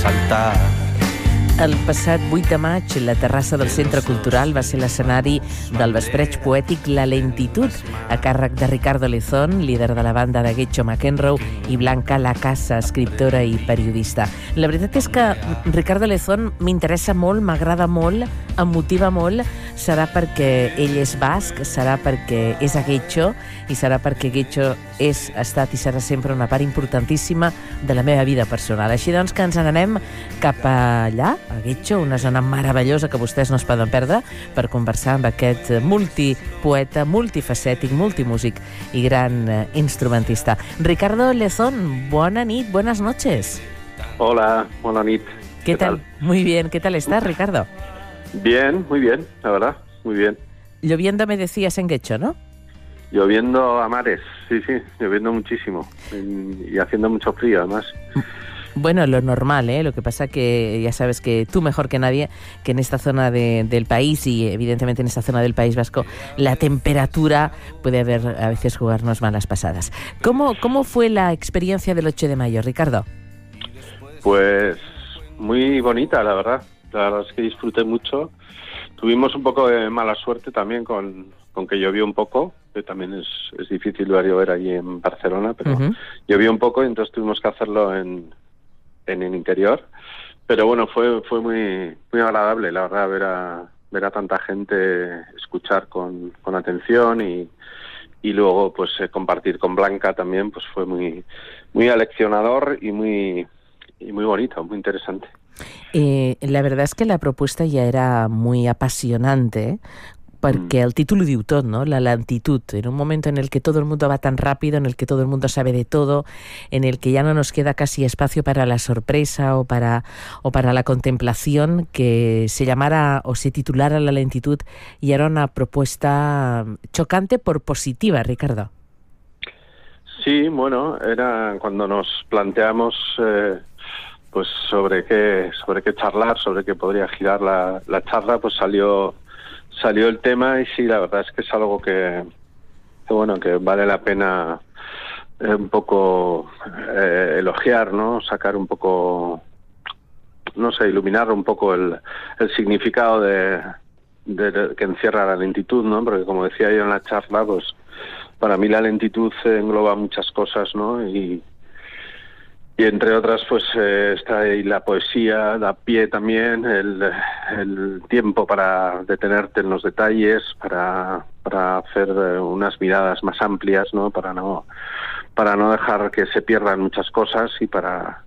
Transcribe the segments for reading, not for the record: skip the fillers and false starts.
saltar. El passat 8 de maig, la terrassa del Centre Cultural va ser l'escenari del vespreig poètic La Lentitud, a càrrec de Ricardo Lezón, líder de la banda de Getxo McEnroe, i Blanca Lacasa, escriptora i periodista. La veritat és que Ricardo Lezón m'interessa molt, m'agrada molt, em motiva molt. Serà perquè ell és basc, serà perquè és a Getxo, i serà perquè Getxo és, ha estat i serà sempre una part importantíssima de la meva vida personal. Així doncs que ens n'anem cap allà, a Getxo, una zona meravellosa que vostès no es poden perdre, per conversar amb aquest multipoeta, multifacètic, multimúsic i gran instrumentista. Ricardo Lezón, bona nit, buenas noches. Hola, buena nit. ¿Qué tal? Muy bien, ¿qué tal estás, Ricardo? Bien, muy bien, la verdad, muy bien. Lloviendo me decías en Getxo, ¿no? Lloviendo a mares, sí, lloviendo muchísimo y haciendo mucho frío además. Bueno, lo normal, ¿eh? Lo que pasa que ya sabes que tú mejor que nadie, que en esta zona del país y evidentemente en esta zona del País Vasco, la temperatura puede a veces jugarnos malas pasadas. ¿Cómo fue la experiencia del 8 de mayo, Ricardo? Pues muy bonita, la verdad. La verdad es que disfruté mucho. Tuvimos un poco de mala suerte también con que llovió un poco, que también es difícil ver llover allí en Barcelona, pero llovió un poco y entonces tuvimos que hacerlo en el interior. Pero bueno, fue muy agradable, la verdad, ver a tanta gente, escuchar con atención y luego pues compartir con Blanca también, pues fue muy aleccionador y muy bonito, muy interesante. La verdad es que la propuesta ya era muy apasionante, perquè el títol ho diu tot, no? La lentitud, en un momento en el que todo el mundo va tan rápido, en el que todo el mundo sabe de todo, en el que ya no nos queda casi espacio para la sorpresa o para la contemplación, que se llamara o se titulara La Lentitud, y era una propuesta chocante por positiva, Ricardo. Sí, bueno, era cuando nos planteamos pues sobre qué charlar, sobre qué podría girar la charla, pues salió el tema y sí, la verdad es que es algo que vale la pena un poco elogiar, ¿no? Sacar un poco, no sé, iluminar un poco el significado de que encierra la lentitud, ¿no? Porque como decía yo en la charla, pues para mí la lentitud engloba muchas cosas, ¿no? Y entre otras, pues está ahí la poesía, da pie también, el tiempo para detenerte en los detalles, para hacer unas miradas más amplias, ¿no? Para no dejar que se pierdan muchas cosas y para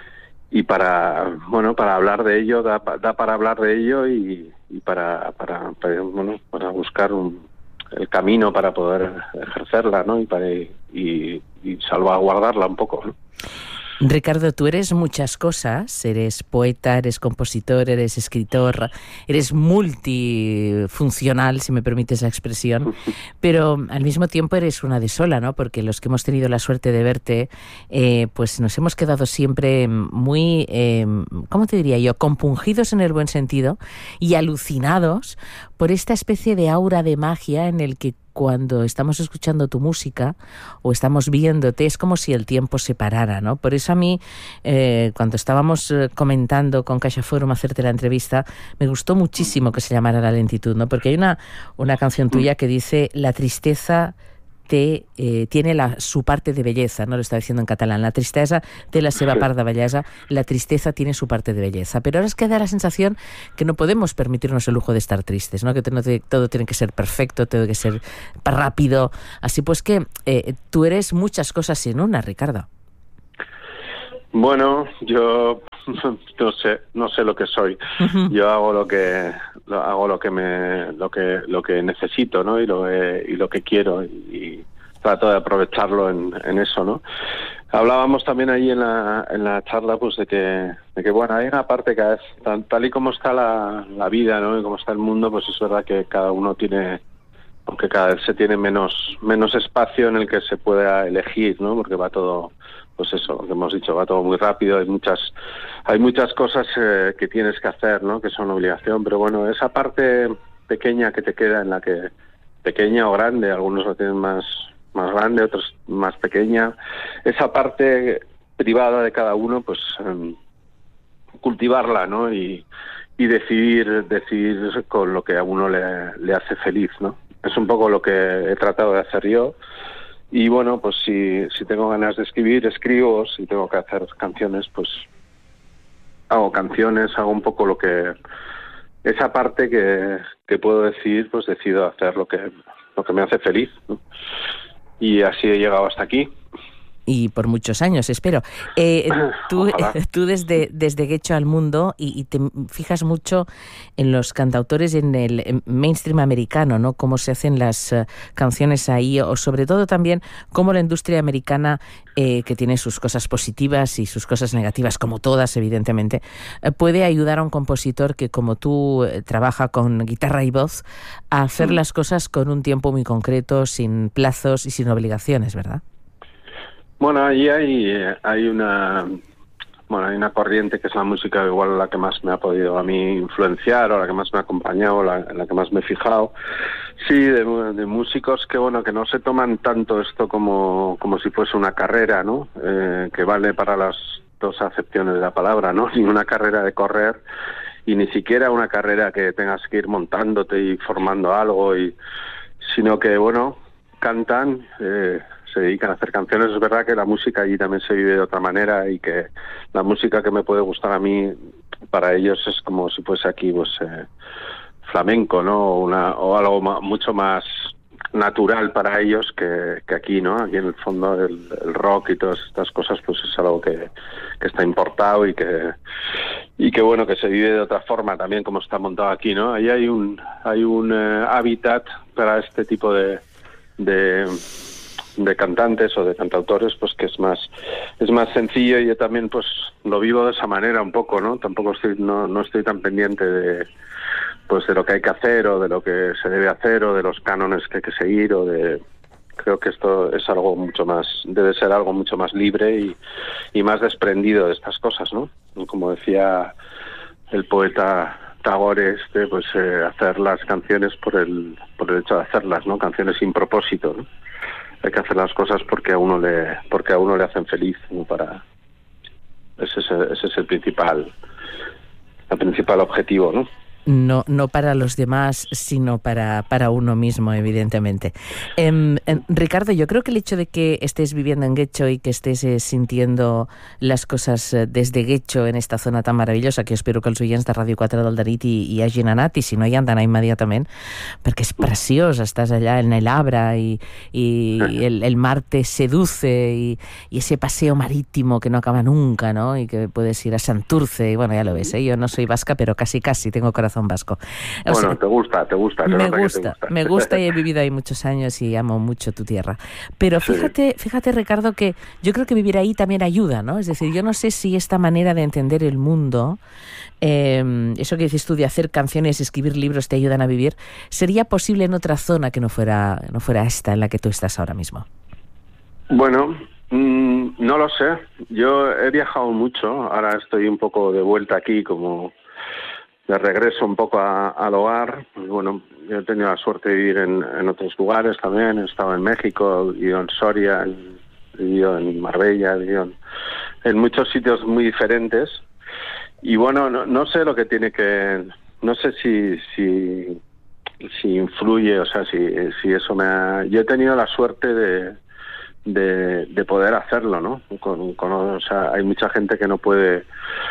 hablar de ello, da para hablar de ello y para buscar el camino para poder ejercerla, ¿no? Y salvaguardarla un poco, ¿no? Ricardo, tú eres muchas cosas, eres poeta, eres compositor, eres escritor, eres multifuncional, si me permites la expresión, pero al mismo tiempo eres una de sola, ¿no? Porque los que hemos tenido la suerte de verte, pues nos hemos quedado siempre muy, ¿cómo te diría yo?, compungidos en el buen sentido y alucinados por esta especie de aura de magia en el que cuando estamos escuchando tu música o estamos viéndote, es como si el tiempo se parara, ¿no? Por eso a mí, cuando estábamos comentando con Caixa Forum hacerte la entrevista, me gustó muchísimo que se llamara La Lentitud, ¿no? Porque hay una canción tuya que dice: la tristeza tiene su parte de belleza, no lo está diciendo en catalán, la tristeza té la seva part de bellesa, la tristeza tiene su parte de belleza, pero ahora es que da la sensación que no podemos permitirnos el lujo de estar tristes, ¿no? Que todo tiene que ser perfecto, todo tiene que ser rápido, así pues que tú eres muchas cosas en una, Ricardo. Bueno, yo no sé lo que soy. Yo hago lo que necesito, ¿no? Y lo que quiero y trato de aprovecharlo en eso, ¿no? Hablábamos también ahí en la charla, pues de que bueno, hay una parte que es tal y como está la vida, ¿no? Y como está el mundo, pues es verdad que cada uno tiene, aunque cada vez se tiene menos espacio en el que se pueda elegir, ¿no? Porque va todo, pues eso, lo que hemos dicho, va todo muy rápido, hay muchas cosas que tienes que hacer, ¿no? Que son obligación, pero bueno, esa parte pequeña que te queda, en la que, pequeña o grande, algunos lo tienen más grande, otros más pequeña, esa parte privada de cada uno, pues cultivarla, ¿no? Y decidir con lo que a uno le hace feliz, ¿no? Es un poco lo que he tratado de hacer yo. Y bueno, pues si tengo ganas de escribir, escribo. Si tengo que hacer canciones, pues hago canciones, hago un poco lo que... Esa parte que puedo decidir, pues decido hacer lo que me hace feliz, ¿no? Y así he llegado hasta aquí. Y por muchos años, espero. Tú desde Guecho al Mundo y te fijas mucho en los cantautores en el mainstream americano, ¿no? Cómo se hacen las canciones ahí, o sobre todo también cómo la industria americana, que tiene sus cosas positivas y sus cosas negativas, como todas, evidentemente, puede ayudar a un compositor que, como tú, trabaja con guitarra y voz, a hacer las cosas con un tiempo muy concreto, sin plazos y sin obligaciones, ¿verdad? Bueno, allí hay una corriente que es la música, igual la que más me ha podido a mí influenciar, o la que más me ha acompañado, en la que más me he fijado. Sí, de músicos que que no se toman tanto esto como si fuese una carrera, ¿no? Que vale para las dos acepciones de la palabra, ¿no? Ni una carrera de correr y ni siquiera una carrera que tengas que ir montándote y formando algo, sino que cantan, se dedican a hacer canciones. Es verdad que la música allí también se vive de otra manera, y que la música que me puede gustar a mí, para ellos es como si fuese aquí flamenco, ¿no? O algo mucho más natural para ellos que aquí, ¿no? Aquí en el fondo el rock y todas estas cosas pues es algo que está importado y que se vive de otra forma también, como está montado aquí, ¿no? Ahí hay un hábitat para este tipo de cantantes o de cantautores, pues que es más sencillo, y yo también pues lo vivo de esa manera un poco, ¿no? Tampoco no estoy tan pendiente de lo que hay que hacer, o de lo que se debe hacer, o de los cánones que hay que seguir, creo que esto es algo debe ser algo mucho más libre y más desprendido de estas cosas, ¿no? Como decía el poeta Tagore, pues hacer las canciones por el hecho de hacerlas, ¿no? Canciones sin propósito, ¿no? Hay que hacer las cosas porque a uno le hacen feliz, ¿no? Ese es el principal objetivo, ¿no? No para los demás, sino para uno mismo, evidentemente. Ricardo, yo creo que el hecho de que estés viviendo en Guecho y que estés sintiendo las cosas desde Guecho, en esta zona tan maravillosa, que espero que els oients de Ràdio 4 del Darit hi hagin anat, i si no hi han d'anar immediatament, perquè és preciós, estàs allà en el Abra y el mar te seduce, y ese paseo marítimo que no acaba nunca, ¿no? Y que puedes ir a Santurce, y bueno, ya lo ves, yo no soy vasca, pero casi tengo corazón vasco. Bueno, te gusta. Me gusta y he vivido ahí muchos años y amo mucho tu tierra. Pero fíjate, Ricardo, que yo creo que vivir ahí también ayuda, ¿no? Es decir, yo no sé si esta manera de entender el mundo, eso que dices tú de hacer canciones, escribir libros, te ayudan a vivir, sería posible en otra zona que no fuera esta en la que tú estás ahora mismo. Bueno, no lo sé. Yo he viajado mucho. Ahora estoy un poco de vuelta aquí, como de regreso un poco al hogar. Bueno, yo he tenido la suerte de vivir en otros lugares también. He estado en México, he vivido en Soria, he vivido en Marbella, he vivido en muchos sitios muy diferentes. Y bueno, no sé lo que tiene que... No sé si influye, o sea, si eso me ha... Yo he tenido la suerte de poder hacerlo, ¿no? O sea, hay mucha gente que no puede,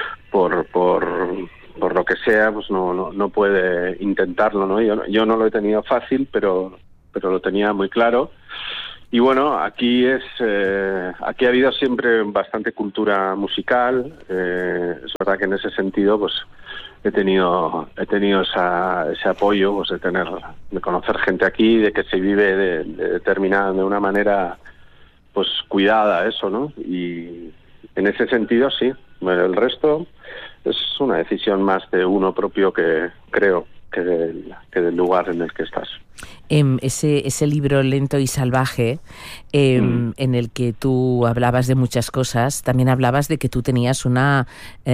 por lo que sea, pues no puede intentarlo, ¿no? Yo no lo he tenido fácil, pero lo tenía muy claro. Y bueno, aquí ha habido siempre bastante cultura musical. Es verdad que en ese sentido, pues he tenido ese apoyo, pues de conocer gente aquí, de que se vive de una manera pues cuidada, eso, ¿no? Y en ese sentido sí. Bueno, el resto es una decisión más de uno propio, que creo. que del lugar en el que estás. Ese libro Lento y Salvaje, en el que tú hablabas de muchas cosas, también hablabas de que tú tenías una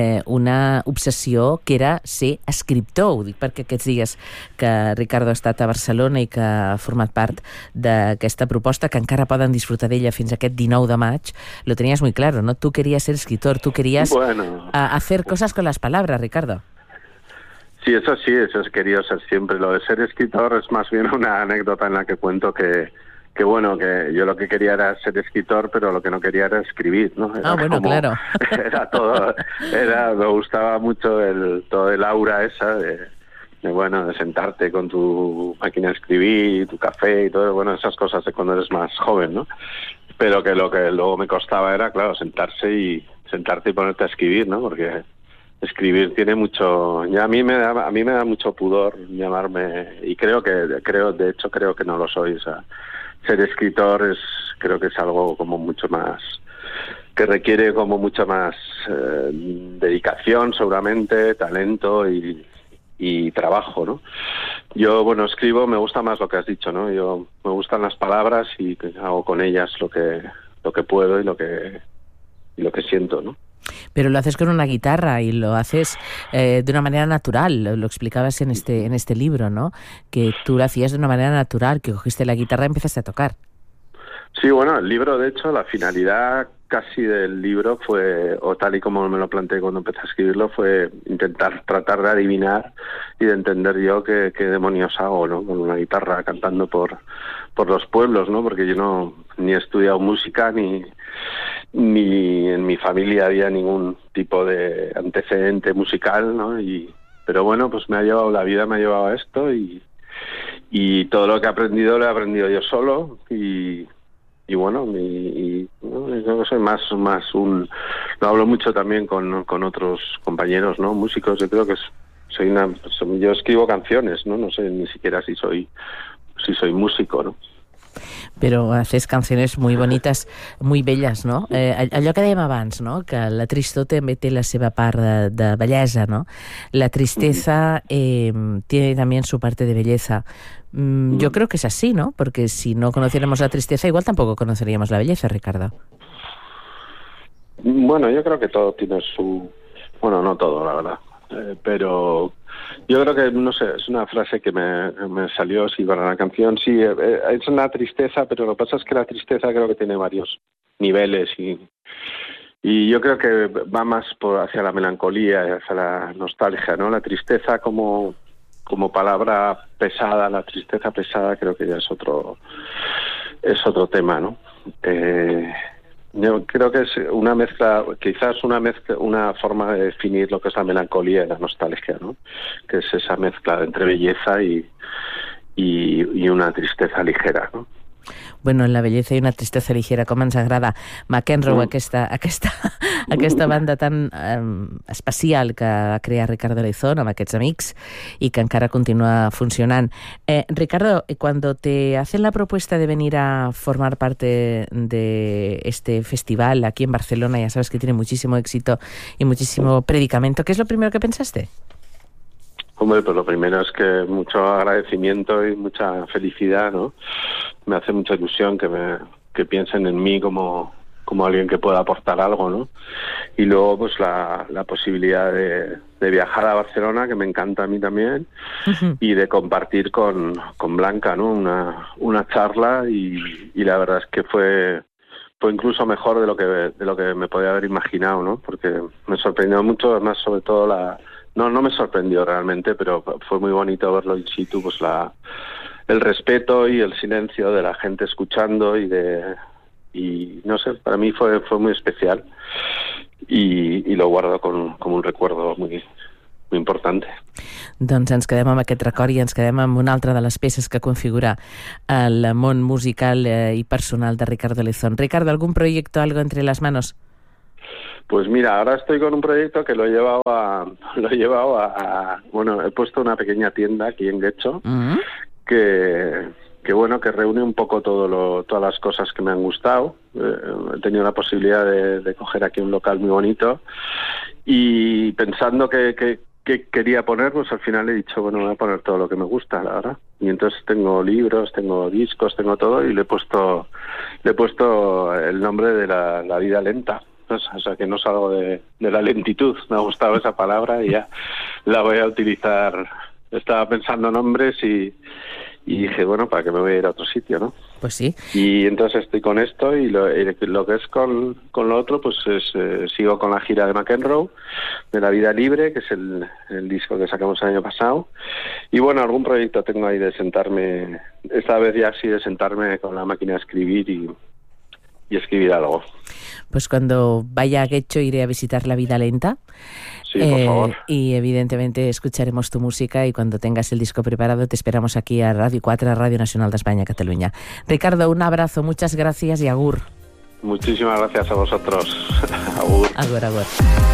obsessió que era ser escriptor. Ho dic perquè aquests dies que Ricardo ha estat a Barcelona i que ha format part d'aquesta proposta, que encara poden disfrutar d'ella fins aquest 19 de maig, lo tenías muy claro, ¿no? Tú querías ser escritor, tú querías hacer cosas con las palabras, Ricardo. Sí, eso he querido ser siempre. Lo de ser escritor es más bien una anécdota en la que cuento que bueno, que yo lo que quería era ser escritor, pero lo que no quería era escribir, ¿no? Era claro. Era todo, me gustaba mucho todo el aura esa de sentarte con tu máquina de escribir, tu café y todo, bueno, esas cosas de cuando eres más joven, ¿no? Pero que lo que luego me costaba era, claro, sentarte y ponerte a escribir, ¿no? Porque escribir tiene mucho, ya a mí me da mucho pudor llamarme, y creo que no lo soy, o sea, ser escritor creo que es algo como mucho más, que requiere como mucha más dedicación, seguramente, talento y trabajo, ¿no? Yo, escribo, me gusta más lo que has dicho, ¿no? Yo me gustan las palabras y hago con ellas lo que puedo y lo que siento, ¿no? Pero lo haces con una guitarra y lo haces de una manera natural. Lo explicabas en este libro, ¿no? Que tú lo hacías de una manera natural, que cogiste la guitarra y empezaste a tocar. Sí, bueno, el libro, de hecho, la finalidad casi del libro fue, o tal y como me lo planteé cuando empecé a escribirlo, fue tratar de adivinar y de entender yo qué demonios hago, ¿no? Con una guitarra cantando por los pueblos, ¿no? Porque yo ni he estudiado música ni en mi familia había ningún tipo de antecedente musical, ¿no? Pero bueno, pues la vida me ha llevado a esto y todo lo que he aprendido lo he aprendido yo solo y bueno, creo que soy más lo hablo mucho también con otros compañeros, ¿no? Músicos. Yo creo que yo escribo canciones, ¿no? No sé ni siquiera si soy músico, ¿no? Però haces canciones muy bonitas, muy bellas, no? Allò que dèiem abans, no? Que la tristor també té la seva part de bellesa, no? La tristeza tiene también su parte de belleza. Yo creo que es así, ¿no? Porque si no conociéramos la tristeza, igual tampoco conoceríamos la belleza, Ricardo. Bueno, yo creo que todo tiene su... Bueno, no todo, la verdad. Pero yo creo que, no sé, es una frase que me salió así para la canción. Sí, es una tristeza, pero lo que pasa es que la tristeza creo que tiene varios niveles y yo creo que va más hacia la melancolía y hacia la nostalgia, ¿no? La tristeza como palabra pesada, la tristeza pesada creo que ya es otro tema, ¿no? Yo creo que es una mezcla, una forma de definir lo que es la melancolía y la nostalgia, ¿no? Que es esa mezcla entre belleza y una tristeza ligera, ¿no? Bueno, en la bellesa i una tristesa ligera, com ens agrada McEnroe, aquesta banda tan especial que va crear Ricardo Leizón amb aquests amics y que encara continúa funcionant. Ricardo, cuando te hacen la propuesta de venir a formar parte de este festival aquí en Barcelona, ya sabes que tiene muchísimo éxito y muchísimo predicamento, ¿qué es lo primero que pensaste? Hombre, pues lo primero es que mucho agradecimiento y mucha felicidad, ¿no? Me hace mucha ilusión que piensen en mí como alguien que pueda aportar algo, ¿no? Y luego, pues la posibilidad de viajar a Barcelona, que me encanta a mí también, y de compartir con Blanca, ¿no? Una charla y la verdad es que fue incluso mejor de lo que me podía haber imaginado, ¿no? Porque me sorprendió mucho, además, sobre todo no me sorprendió realmente, pero fue muy bonito verlo in situ, pues el respeto y el silencio de la gente escuchando y no sé, para mí fue muy especial y lo guardo como un recuerdo muy important. Doncs ens quedem amb aquest record i ens quedem amb una altra de les peces que configura el món musical i personal de Ricardo Leizón. Ricardo, ¿algún proyecto, algo entre las manos? Pues mira, ahora estoy con un proyecto que lo he llevado a bueno, he puesto una pequeña tienda aquí en Getxo, que reúne un poco todas las cosas que me han gustado. He tenido la posibilidad de coger aquí un local muy bonito y pensando que qué quería poner, pues al final he dicho, bueno, voy a poner todo lo que me gusta, la verdad. Y entonces tengo libros, tengo discos, tengo todo, y le he puesto el nombre de la vida lenta. O sea, que no salgo de la lentitud. Me ha gustado esa palabra y ya la voy a utilizar. Estaba pensando nombres y dije, bueno, ¿para qué me voy a ir a otro sitio, no? Pues sí. Y entonces estoy con esto, y lo que es con lo otro, pues sigo con la gira de McEnroe, de La Vida Libre, que es el disco que sacamos el año pasado. Y bueno, algún proyecto tengo ahí de sentarme, esta vez ya sí, de sentarme con la máquina a escribir y escribir algo. Pues cuando vaya a Guecho iré a visitar La Vida Lenta. Sí, por favor. Y evidentemente escucharemos tu música, y cuando tengas el disco preparado te esperamos aquí a Radio 4, a Radio Nacional de España, Cataluña. Ricardo, un abrazo, muchas gracias y agur. Muchísimas gracias a vosotros. Agur. Agur, agur.